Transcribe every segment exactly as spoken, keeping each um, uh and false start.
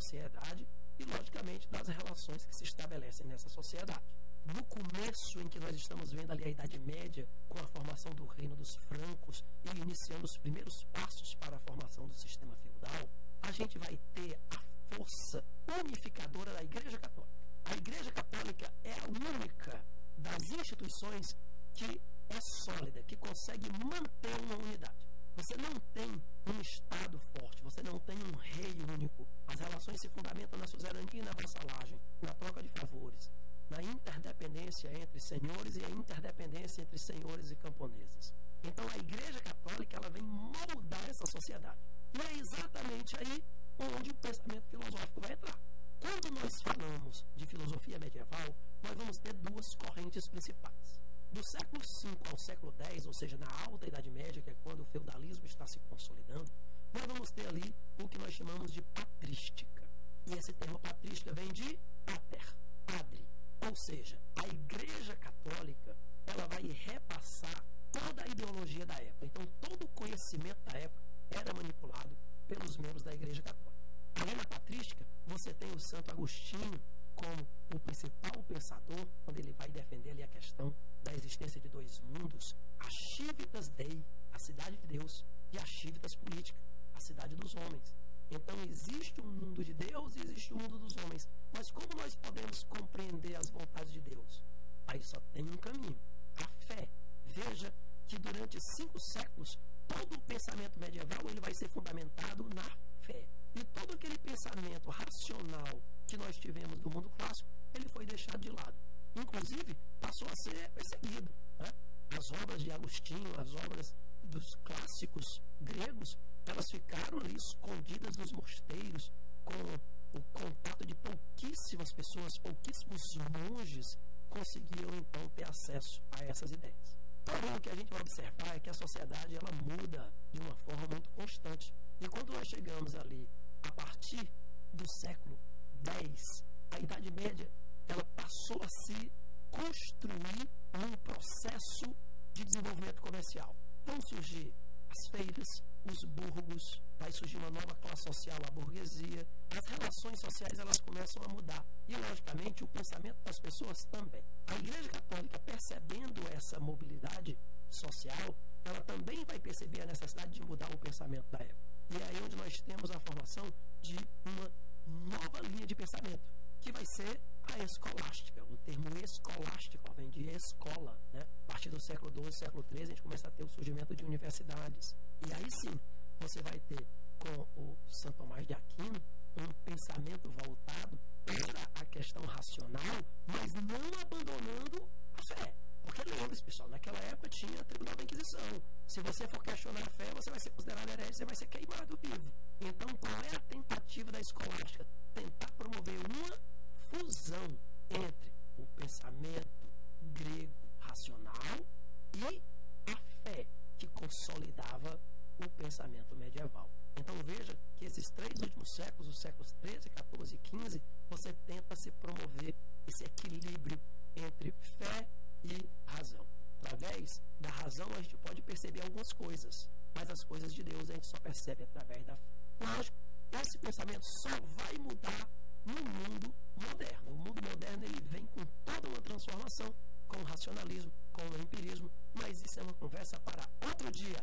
sociedade e, logicamente, das relações que se estabelecem nessa sociedade. No começo, em que nós estamos vendo ali a Idade Média, com a formação do Reino dos Francos e iniciando os primeiros passos para a formação do sistema feudal, a gente vai ter a força unificadora da Igreja Católica. A Igreja Católica é a única das instituições que é sólida, que consegue manter uma unidade. Você não tem um Estado forte, você não tem um rei único. As relações se fundamentam na suzerania e na vassalagem, na troca de favores, na interdependência entre senhores e a interdependência entre senhores e camponeses. Então a Igreja Católica ela vem moldar essa sociedade. E é exatamente aí onde o pensamento filosófico vai entrar. Quando nós falamos de filosofia medieval, nós vamos ter duas correntes principais. Do século cinco ao século dez, ou seja, na alta Idade Média, que é quando o feudalismo está se consolidando, nós vamos ter ali o que nós chamamos de patrística. E esse termo patrística vem de pater, padre. Ou seja, a Igreja Católica ela vai repassar toda a ideologia da época. Então, todo o conhecimento da época era manipulado pelos membros da Igreja Católica. Aí na patrística, você tem o Santo Agostinho como o principal pensador, quando ele vai defender ali a questão da existência de dois mundos, a Civitas Dei, a cidade de Deus, e a Civitas Politica, a cidade dos homens. Então existe um mundo de Deus e existe um mundo dos homens. Mas como nós podemos compreender as vontades de Deus? Aí só tem um caminho, a fé. Veja que durante cinco séculos, todo o pensamento medieval ele vai ser fundamentado na fé. E todo aquele pensamento racional que nós tivemos do mundo clássico, ele foi deixado de lado. Inclusive, passou a ser perseguido. Né? As obras de Agostinho, as obras dos clássicos gregos, elas ficaram ali escondidas nos mosteiros, com o contato de pouquíssimas pessoas, pouquíssimos monges conseguiam então ter acesso a essas ideias. Porém, o que a gente vai observar é que a sociedade ela muda de uma forma muito constante. E quando nós chegamos ali, a partir do século dez, a Idade Média ela passou a se construir num processo de desenvolvimento comercial. Vão surgir as feiras, os burgos, vai surgir uma nova classe social, a burguesia. As relações sociais elas começam a mudar. E, logicamente, o pensamento das pessoas também. A Igreja Católica, percebendo essa mobilidade social, ela também vai perceber a necessidade de mudar o pensamento da época. E é aí onde nós temos a formação de uma nova linha de pensamento, que vai ser a escolástica. O termo escolástico vem de escola, né? A partir do século doze, século treze, a gente começa a ter o surgimento de universidades. E aí sim, você vai ter com o Santo Tomás de Aquino um pensamento voltado para a questão racional, mas não abandonando a fé. Porque lembre-se, pessoal, naquela época tinha o Tribunal da Inquisição. Se você for questionar a fé, você vai ser considerado herege, você vai ser queimado vivo. Então, qual é a tentativa da escolástica? Tentar promover uma fusão entre o pensamento grego racional e a fé que consolidava o pensamento medieval. Então veja que esses três últimos séculos, os séculos treze, quatorze e quinze, você tenta se promover esse equilíbrio entre fé e razão. Através da razão a gente pode perceber algumas coisas, mas as coisas de Deus a gente só percebe através da fé. Lógico, esse pensamento só vai mudar no mundo moderno. O mundo moderno ele vem com toda uma transformação, com o racionalismo, com o empirismo, mas isso é uma conversa para outro dia.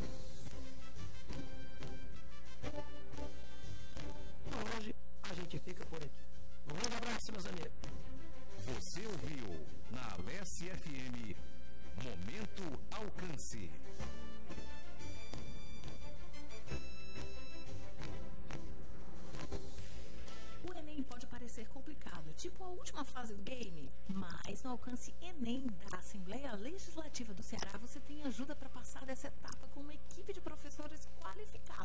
Por hoje, a gente fica por aqui. Um grande abraço, meus amigos. Você ouviu na Alesse F M Momento Alcance. O Enem pode parecer complicado, tipo a última fase do game, mas no Alcance Enem da Assembleia Legislativa do Ceará você tem ajuda para passar dessa etapa com uma equipe de professores qualificados.